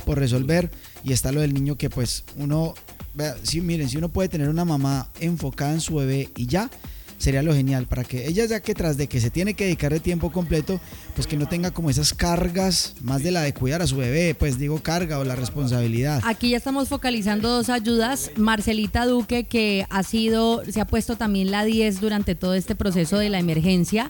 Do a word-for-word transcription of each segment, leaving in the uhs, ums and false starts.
por resolver. Y está lo del niño que pues uno, vea, sí, miren, si uno puede tener una mamá enfocada en su bebé y ya, sería lo genial para que ella, ya que tras de que se tiene que dedicar de tiempo completo, pues que no tenga como esas cargas más de la de cuidar a su bebé, pues digo carga o la responsabilidad. Aquí ya estamos focalizando dos ayudas. Marcelita Duque, que ha sido, se ha puesto también la diez durante todo este proceso de la emergencia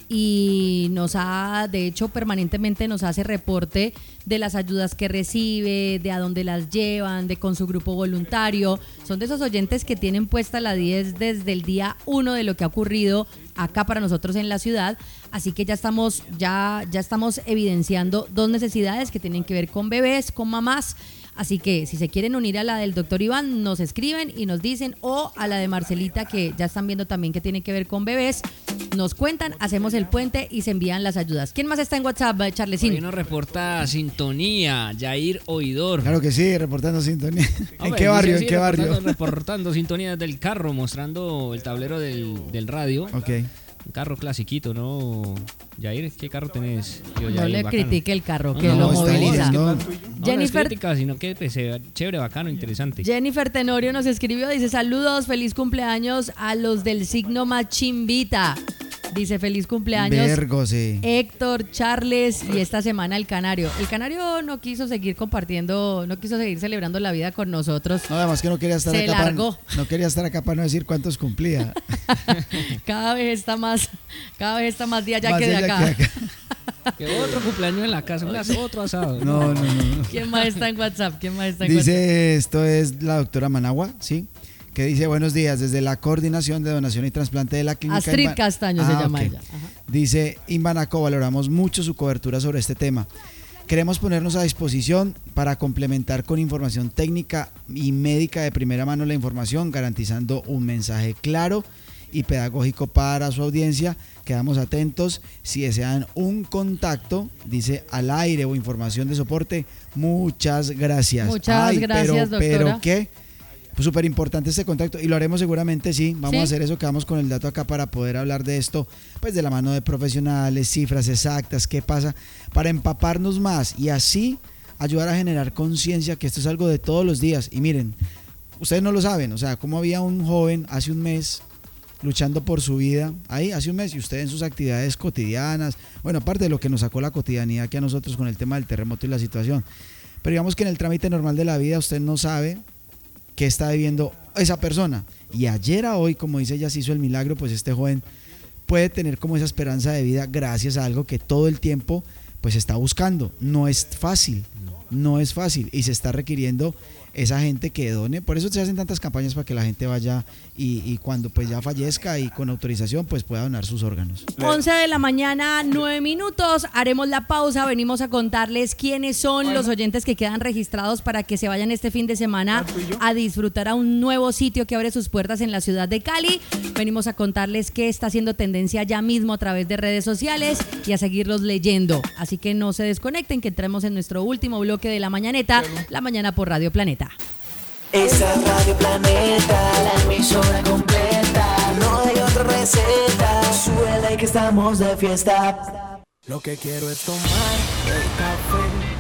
y nos ha, de hecho, permanentemente nos hace reporte de las ayudas que recibe, de a dónde las llevan, de con su grupo voluntario. Son de esos oyentes que tienen puesta la diez desde el día uno de lo que ha ocurrido acá para nosotros en la ciudad, así que ya estamos, ya, ya estamos evidenciando dos necesidades que tienen que ver con bebés, con mamás. Así que si se quieren unir a la del doctor Iván, nos escriben y nos dicen, o a la de Marcelita, que ya están viendo también que tiene que ver con bebés, nos cuentan, hacemos el puente y se envían las ayudas. ¿Quién más está en WhatsApp, Charlesín? Hoy nos reporta Sintonía, Jair Oidor. Claro que sí, reportando sintonía. ¿En qué barrio? ¿En qué barrio? Reportando, reportando sintonía del carro, mostrando el tablero del, del radio. Ok. Un carro clasiquito, ¿no? Jair, ¿qué carro tenés? Yo, no Jair, le bacano. Critique el carro, no, que no, lo no, moviliza. No, no, Jennifer, no es crítica, sino que pues, chévere, bacano, interesante. Jennifer Tenorio nos escribió, dice, saludos, feliz cumpleaños a los del signo Machimbita. Dice, feliz cumpleaños, Vergo, sí. Héctor, Charles y esta semana el Canario. El Canario no quiso seguir compartiendo, no quiso seguir celebrando la vida con nosotros. No, además que no quería estar Se acá largó. Para, no quería estar acá para no decir cuántos cumplía. Cada vez está más, cada vez está más de allá más que de acá. Que acá. Que otro cumpleaños en la casa, otro asado. No, no, no, no. ¿Quién más está en WhatsApp? ¿Quién más está en dice, WhatsApp? esto es la doctora Managua, ¿sí? Que dice, buenos días, desde la coordinación de donación y trasplante de la clínica. Astrid Inba... Castaño ah, se llama okay. ella. Ajá. Dice, Imbanaco, valoramos mucho su cobertura sobre este tema. Queremos ponernos a disposición para complementar con información técnica y médica de primera mano la información, garantizando un mensaje claro y pedagógico para su audiencia. Quedamos atentos. Si desean un contacto, dice, al aire o información de soporte, muchas gracias. Muchas Ay, gracias, pero, doctora. Pero qué, pues súper importante este contacto y lo haremos seguramente, sí. Vamos ¿Sí? a hacer eso, quedamos con el dato acá para poder hablar de esto, pues de la mano de profesionales, cifras exactas, qué pasa, para empaparnos más y así ayudar a generar conciencia que esto es algo de todos los días. Y miren, ustedes no lo saben, o sea, como había un joven hace un mes luchando por su vida, ahí hace un mes, y usted en sus actividades cotidianas, bueno, aparte de lo que nos sacó la cotidianidad aquí a nosotros con el tema del terremoto y la situación, pero digamos que en el trámite normal de la vida usted no sabe qué está viviendo esa persona, y ayer a hoy, como dice ella, se hizo el milagro, pues este joven puede tener como esa esperanza de vida gracias a algo que todo el tiempo pues está buscando. No es fácil, no es fácil, y se está requiriendo esa gente que done. Por eso se hacen tantas campañas para que la gente vaya y, y cuando pues ya fallezca y con autorización pues pueda donar sus órganos. once de la mañana, nueve minutos, haremos la pausa, venimos a contarles quiénes son los oyentes que quedan registrados para que se vayan este fin de semana a disfrutar a un nuevo sitio que abre sus puertas en la ciudad de Cali. Venimos a contarles qué está haciendo tendencia ya mismo a través de redes sociales y a seguirlos leyendo. Así que no se desconecten, que entremos en nuestro último bloque de la mañaneta, la mañana por Radio Planeta. Esa es Radio Planeta, la emisora completa. No hay otra receta. Súbela y que estamos de fiesta. Lo que quiero es tomar el café